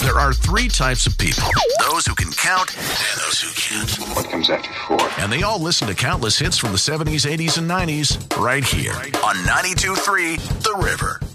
There are three types of people. Those who can count and those who can't. What comes after 4? And they all listen to countless hits from the 70s, 80s, and 90s right here on 92.3 The River.